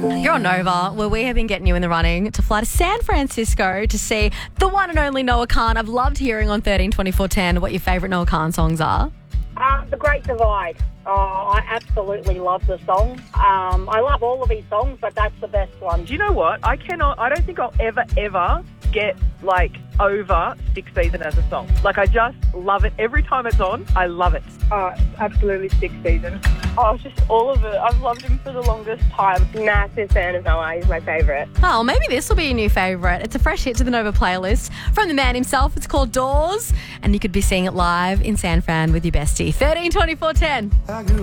You're on Nova, where we have been getting you in the running to fly to San Francisco to see the one and only Noah Kahan. I've loved hearing on 132410 what your favourite Noah Kahan songs are. The Great Divide. Oh, I absolutely love the song. I love all of his songs, but that's the best one. Do you know what? I don't think I'll ever get, over Sixth Season as a song. I just love it. Every time it's on, I love it. Absolutely Sixth Season. Oh, just all of it. I've loved him for the longest time. Massive fan of Noah. He's my favourite. Oh, maybe this will be your new favourite. It's a fresh hit to the Nova playlist from the man himself. It's called Doors, and you could be seeing it live in San Fran with your bestie. 132410.